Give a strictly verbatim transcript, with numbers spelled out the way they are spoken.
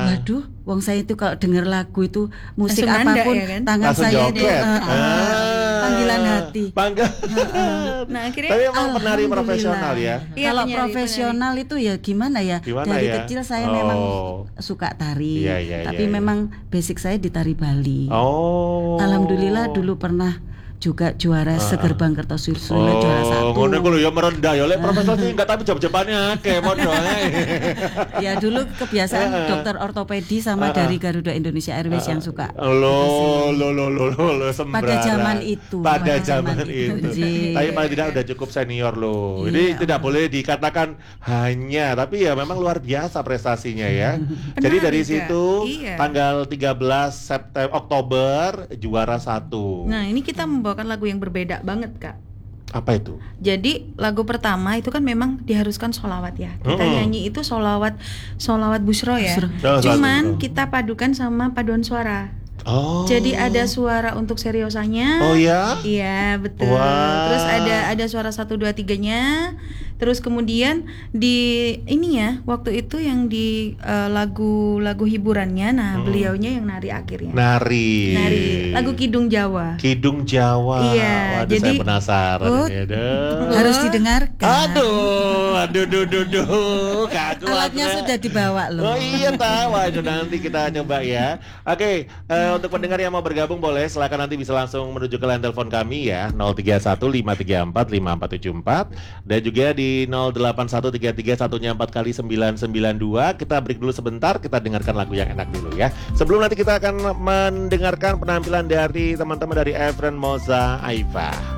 waduh, wong saya itu kalau dengar lagu itu musik Langsung apapun nanda, ya kan? tangan Langsung saya itu joget. uh, uh, Ah. panggilan hati. Panggilan. Nah akhirnya Tapi emang penari Alhamdulillah. profesional ya. Iya, Kalau penyanyi, profesional itu ya gimana ya? Gimana Dari ya? kecil saya Oh. memang suka tari, Iya, iya, tapi iya, iya. memang basic saya di tari Bali. Oh. Alhamdulillah dulu pernah juga juara Segerbang Kertosursula, juara satu. Oh, ngono kuwi ya merendah ya lek profesor sih enggak tapi jab-jabane akeh modho ae. Ya dulu kebiasaan dokter ortopedi sama dari Garuda Indonesia Airways yang suka. Lo lo lo lo lo lo sembrana. Pada zaman itu, Pada pada zaman zaman itu. itu. Tapi paling tidak udah cukup senior lo. Jadi Iya. tidak boleh dikatakan hanya, tapi ya memang luar biasa prestasinya ya. Jadi dari juga. situ Iya. tanggal tiga belas September Oktober juara satu. Nah ini kita membawakan lagu yang berbeda banget Kak. Apa itu? Jadi lagu pertama itu kan memang diharuskan sholawat ya. Kita Mm-mm. nyanyi itu sholawat sholawat busro ya. Busro. Oh, Cuman sholawat busro. kita padukan sama paduan suara. Oh. Jadi ada suara untuk seriosanya. Oh ya? Iya betul. Wah. Terus ada ada suara satu dua tiganya. Terus kemudian di ini ya waktu itu yang di eh, lagu lagu hiburannya, nah Hmm. beliaunya yang nari akhirnya. Nari. Nari lagu Kidung Jawa. Kidung Jawa. Iya, Waduh, jadi- saya penasaran Oh, ini. Aduh. Harus didengarkan. Aduh, aduh, duh, duh, duh, kaku Alatnya aku. sudah dibawa loh. Oh iya tahu, aduh nanti kita coba ya. Oke, eh, untuk pendengar yang mau bergabung boleh silakan nanti bisa langsung menuju ke line telepon kami ya nol tiga satu lima tiga empat lima empat tujuh empat dan juga di nol delapan satu tiga tiga satunya empat kali sembilan sembilan dua. Kita break dulu sebentar, kita dengarkan lagu yang enak dulu ya. Sebelum nanti kita akan mendengarkan penampilan dari teman-teman dari Efren Moza Aifa.